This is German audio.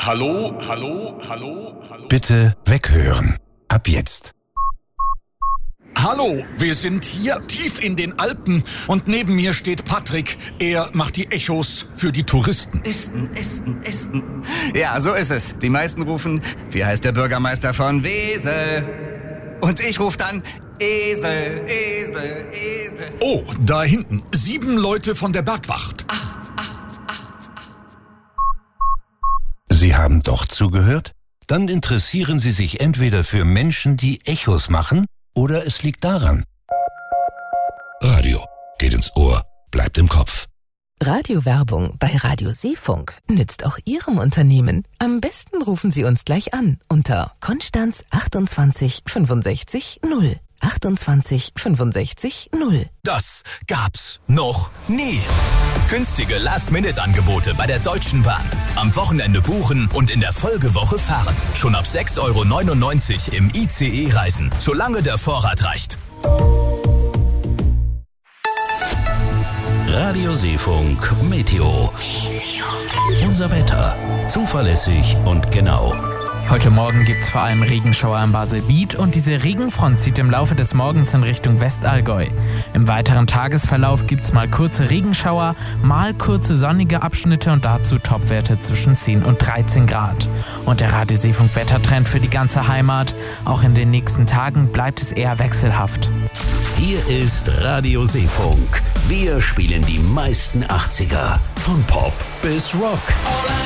Hallo, hallo, hallo, hallo. Bitte weghören. Ab jetzt. Hallo, wir sind hier tief in den Alpen und neben mir steht Patrick. Er macht die Echos für die Touristen. Esten. Ja, so ist es. Die meisten rufen, wie heißt der Bürgermeister von Wesel? Und ich rufe dann, Esel. Oh, da hinten, 7 Leute von der Bergwacht. Sie haben doch zugehört? Dann interessieren Sie sich entweder für Menschen, die Echos machen, oder es liegt daran. Radio geht ins Ohr, bleibt im Kopf. Radiowerbung bei Radio Seefunk nützt auch Ihrem Unternehmen. Am besten rufen Sie uns gleich an unter Konstanz 28 65 0. 28 65 0. Das gab's noch nie. Günstige Last-Minute-Angebote bei der Deutschen Bahn. Am Wochenende buchen und in der Folgewoche fahren. Schon ab 6,99 € im ICE reisen, solange der Vorrat reicht. Radio Seefunk Meteo. Unser Wetter. Zuverlässig und genau. Heute Morgen gibt's vor allem Regenschauer im Baselbiet und diese Regenfront zieht im Laufe des Morgens in Richtung Westallgäu. Im weiteren Tagesverlauf gibt's mal kurze Regenschauer, mal kurze sonnige Abschnitte und dazu Topwerte zwischen 10 und 13 Grad. Und der Radio Seefunk Wettertrend für die ganze Heimat. Auch in den nächsten Tagen bleibt es eher wechselhaft. Hier ist Radio Seefunk. Wir spielen die meisten 80er. Von Pop bis Rock.